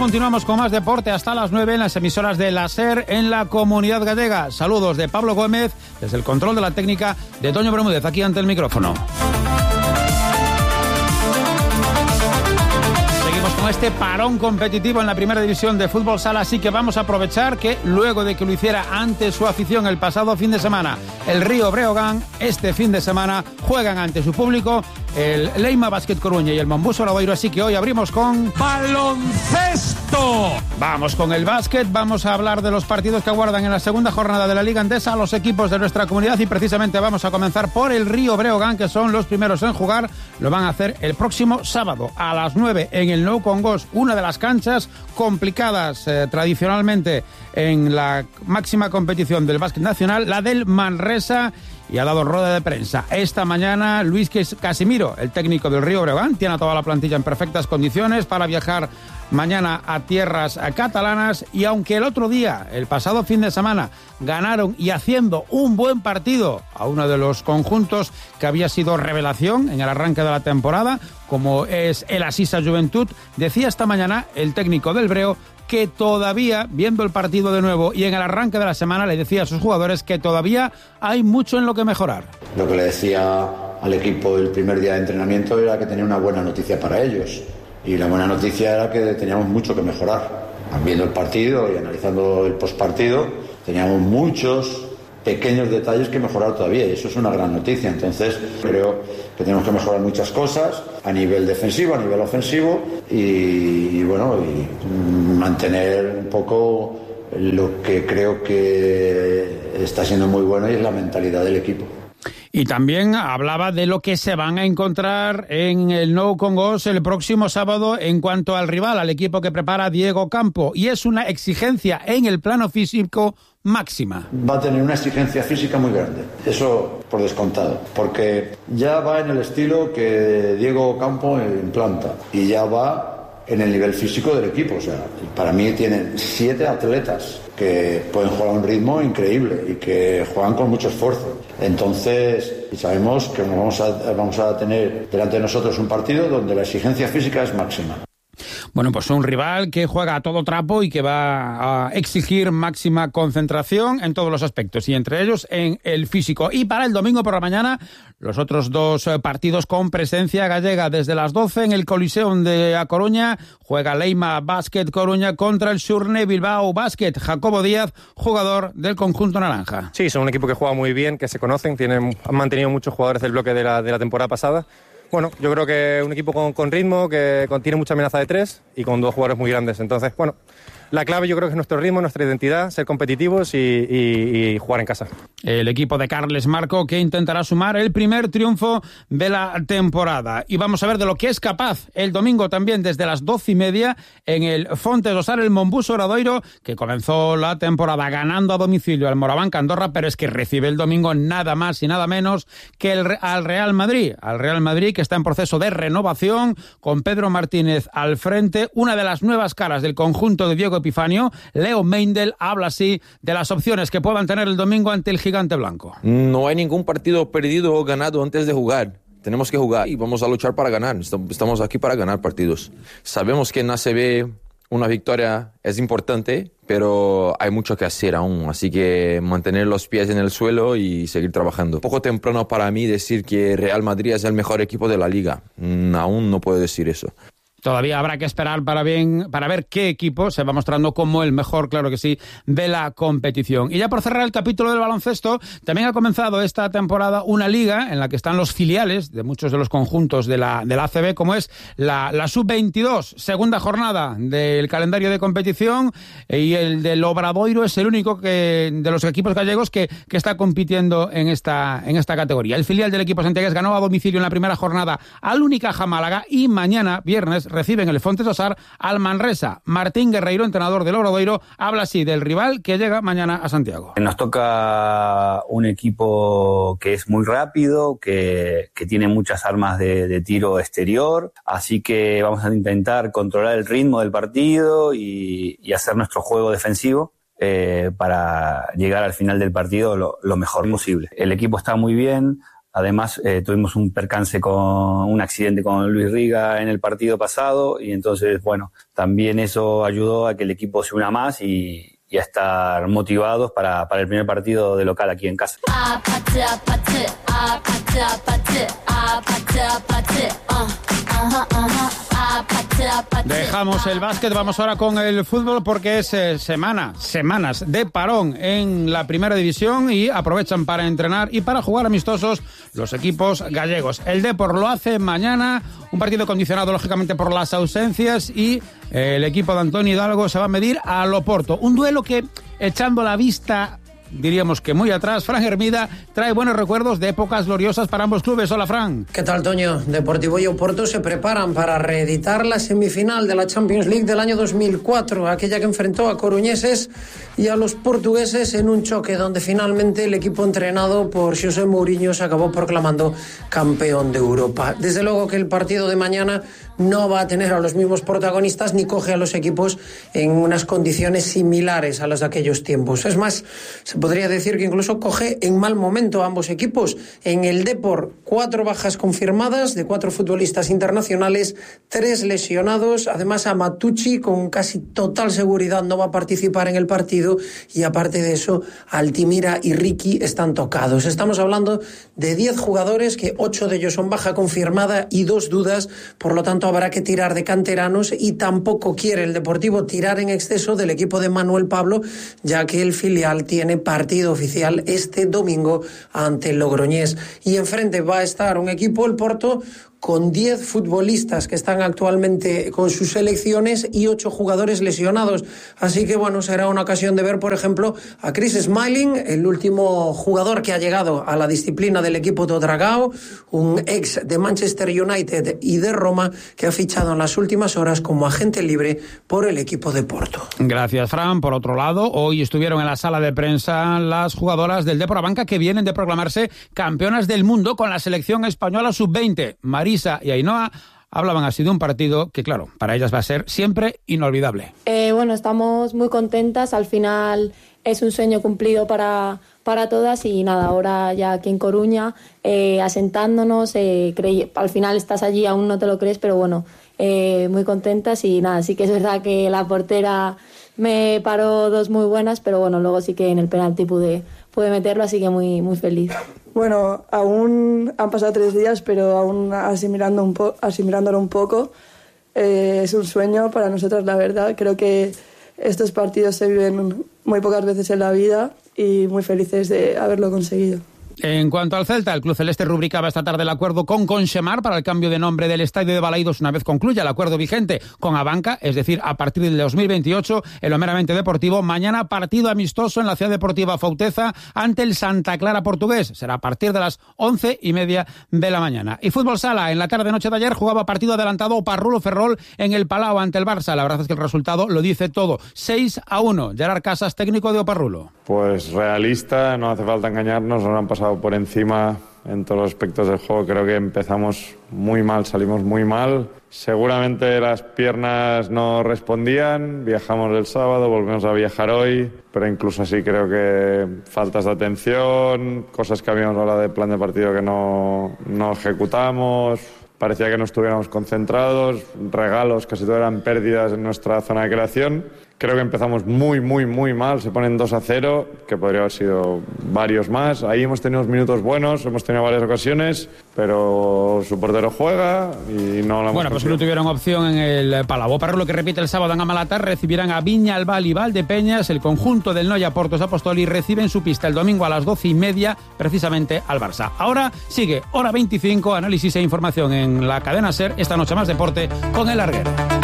continuamos con más deporte hasta las 9 en las emisoras de la SER en la Comunidad Gallega. Saludos de Pablo Gómez, desde el control de la técnica de Toño Bermúdez, aquí ante el micrófono. Con este parón competitivo en la primera división de fútbol sala, así que vamos a aprovechar que luego de que lo hiciera ante su afición el pasado fin de semana, el Río Breogán, este fin de semana juegan ante su público el Leima Basket Coruña y el Monbus Obradoiro, así que hoy abrimos con baloncesto. Vamos con el básquet, vamos a hablar de los partidos que aguardan en la segunda jornada de la Liga Endesa a los equipos de nuestra comunidad y precisamente vamos a comenzar por el Río Breogán, que son los primeros en jugar. Lo van a hacer el próximo sábado a las 9 en el Nou Congost, una de las canchas complicadas tradicionalmente en la máxima competición del básquet nacional, la del Manresa, y ha dado rueda de prensa. Esta mañana Luis Casimiro, el técnico del Río Breogán, tiene a toda la plantilla en perfectas condiciones para viajar mañana a tierras catalanas, y aunque el otro día, el pasado fin de semana, ganaron y haciendo un buen partido a uno de los conjuntos que había sido revelación en el arranque de la temporada, como es el Asisa Juventud, decía esta mañana el técnico del Breo que todavía, viendo el partido de nuevo y en el arranque de la semana, le decía a sus jugadores que todavía hay mucho en lo que mejorar. Lo que le decía al equipo el primer día de entrenamiento era que tenía una buena noticia para ellos. Y la buena noticia era que teníamos mucho que mejorar. Viendo el partido y analizando el postpartido, teníamos muchos pequeños detalles que mejorar todavía, y eso es una gran noticia. Entonces creo que tenemos que mejorar muchas cosas a nivel defensivo, a nivel ofensivo, y mantener un poco lo que creo que está siendo muy bueno, y es la mentalidad del equipo. Y también hablaba de lo que se van a encontrar en el Nou Congost el próximo sábado en cuanto al rival, al equipo que prepara Diego Campo, y es una exigencia en el plano físico máxima. Va a tener una exigencia física muy grande, eso por descontado, porque ya va en el estilo que Diego Campo implanta y ya va en el nivel físico del equipo. O sea, para mí tienen 7 atletas que pueden jugar a un ritmo increíble y que juegan con mucho esfuerzo. Entonces, y sabemos que vamos a tener delante de nosotros un partido donde la exigencia física es máxima. Bueno, pues un rival que juega a todo trapo y que va a exigir máxima concentración en todos los aspectos, y entre ellos en el físico. Y para el domingo por la mañana, los otros dos partidos con presencia gallega. Desde las 12 en el Coliseum de A Coruña juega Leima Basket Coruña contra el Xurne Bilbao Basket. Jacobo Díaz, jugador del conjunto naranja. Sí, son un equipo que juega muy bien, que se conocen, han mantenido muchos jugadores del bloque de la temporada pasada. Bueno, yo creo que un equipo con ritmo, que tiene mucha amenaza de 3 y con 2 jugadores muy grandes. Entonces, bueno, la clave yo creo que es nuestro ritmo, nuestra identidad, ser competitivos y jugar en casa. El equipo de Carles Marco, que intentará sumar el primer triunfo de la temporada. Y vamos a ver de lo que es capaz el domingo también desde las 12:30 en el Fonte do Sar, el Monbus Obradoiro, que comenzó la temporada ganando a domicilio al Morabanca Andorra, pero es que recibe el domingo nada más y nada menos que al Real Madrid. Al Real Madrid, que está en proceso de renovación, con Pedro Martínez al frente. Una de las nuevas caras del conjunto de Diego Epifanio, Leo Meindl, habla así de las opciones que puedan tener el domingo ante el gigante blanco. No hay ningún partido perdido o ganado antes de jugar. Tenemos que jugar y vamos a luchar para ganar. Estamos aquí para ganar partidos. Sabemos que en ACB una victoria es importante, pero hay mucho que hacer aún. Así que mantener los pies en el suelo y seguir trabajando. Poco temprano para mí decir que Real Madrid es el mejor equipo de la liga. Aún no puedo decir eso. Todavía habrá que esperar para ver qué equipo se va mostrando como el mejor, claro que sí, de la competición. Y ya por cerrar el capítulo del baloncesto, también ha comenzado esta temporada una liga en la que están los filiales de muchos de los conjuntos de la ACB, como es la Sub-22, segunda jornada del calendario de competición, y el del Obradoiro es el único de los equipos gallegos que está compitiendo en esta categoría. El filial del equipo santiagués ganó a domicilio en la primera jornada al Unicaja Málaga, y mañana, viernes, reciben el Fonte do Sar al Manresa. Martín Guerreiro, entrenador del Obradoiro, habla así del rival que llega mañana a Santiago. Nos toca un equipo que es muy rápido, que tiene muchas armas de tiro exterior, así que vamos a intentar controlar el ritmo del partido y hacer nuestro juego defensivo para llegar al final del partido lo mejor posible. El equipo está muy bien. Además, tuvimos un percance un accidente con Luis Riga en el partido pasado y entonces, bueno, también eso ayudó a que el equipo se una más y a estar motivados para el primer partido de local aquí en casa. Dejamos el básquet, vamos ahora con el fútbol porque es semanas de parón en la primera división y aprovechan para entrenar y para jugar amistosos los equipos gallegos. El Depor lo hace mañana, un partido condicionado lógicamente por las ausencias y el equipo de Antonio Hidalgo se va a medir al Oporto. Un duelo que, echando la vista, diríamos que muy atrás, Fran Hermida trae buenos recuerdos de épocas gloriosas para ambos clubes. Hola, Fran. ¿Qué tal, Toño? Deportivo y Oporto se preparan para reeditar la semifinal de la Champions League del año 2004, aquella que enfrentó a coruñeses y a los portugueses en un choque donde finalmente el equipo entrenado por José Mourinho se acabó proclamando campeón de Europa. Desde luego que el partido de mañana no va a tener a los mismos protagonistas ni coge a los equipos en unas condiciones similares a las de aquellos tiempos. Es más, se podría decir que incluso coge en mal momento a ambos equipos. En el Depor, 4 bajas confirmadas de 4 futbolistas internacionales, 3 lesionados. Además, Amatucci con casi total seguridad no va a participar en el partido y aparte de eso, Altimira y Ricky están tocados. Estamos hablando de 10 jugadores, que 8 de ellos son baja confirmada y 2 dudas, por lo tanto habrá que tirar de canteranos y tampoco quiere el Deportivo tirar en exceso del equipo de Manuel Pablo, ya que el filial tiene partido oficial este domingo ante el Logroñés. Y enfrente va a estar un equipo, el Porto, con 10 futbolistas que están actualmente con sus selecciones y 8 jugadores lesionados. Así que bueno, será una ocasión de ver, por ejemplo, a Chris Smalling, el último jugador que ha llegado a la disciplina del equipo de Dragao, un ex de Manchester United y de Roma, que ha fichado en las últimas horas como agente libre por el equipo de Porto. Gracias, Fran. Por otro lado, hoy estuvieron en la sala de prensa las jugadoras del Depor Abanca, que vienen de proclamarse campeonas del mundo con la selección española sub-20. Marisa y Ainhoa hablaban así de un partido que, claro, para ellas va a ser siempre inolvidable. Bueno, estamos muy contentas. Al final es un sueño cumplido para todas y nada, ahora ya aquí en Coruña, asentándonos, al final estás allí, aún no te lo crees, pero bueno, muy contentas y nada, sí que es verdad que la portera me paró 2 muy buenas, pero bueno, luego sí que en el penalti pude meterlo, así que muy, muy feliz. Bueno, aún han pasado 3 días, pero aún asimilándolo un poco, es un sueño para nosotros, la verdad. Creo que estos partidos se viven muy pocas veces en la vida y muy felices de haberlo conseguido. En cuanto al Celta, el club celeste rubricaba esta tarde el acuerdo con Conxemar para el cambio de nombre del estadio de Balaidos una vez concluya el acuerdo vigente con Abanca, es decir, a partir del 2028, en lo meramente deportivo. Mañana partido amistoso en la Ciudad Deportiva Fauteza ante el Santa Clara portugués. Será a partir de las 11:30 de la mañana. Y fútbol sala, en la tarde-noche de ayer jugaba partido adelantado Parrulo Ferrol en el Palau ante el Barça. La verdad es que el resultado lo dice todo. 6-1. Gerard Casas, técnico de Oparrulo. Pues realista, no hace falta engañarnos, nos han pasado por encima en todos los aspectos del juego. Creo que empezamos muy mal, salimos muy mal. Seguramente las piernas no respondían, viajamos el sábado, volvemos a viajar hoy, pero incluso así creo que faltas de atención, cosas que habíamos hablado de plan de partido que no ejecutamos. Parecía que no estuviéramos concentrados, regalos, casi todo eran pérdidas en nuestra zona de creación. Creo que empezamos muy mal, se ponen 2-0, que podría haber sido varios más. Ahí hemos tenido unos minutos buenos, hemos tenido varias ocasiones, pero su portero juega y no lo hemos Bueno, pues no tuvieron opción en el Palau. Parrulo, que repite el sábado en Amalatar, recibirán a Viñalbal y Valdepeñas. El conjunto del Noia Portos Apostoli recibe en su pista el domingo a las 12:30, precisamente al Barça. Ahora sigue Hora 25, análisis e información en la cadena SER. Esta noche más deporte con El Larguero.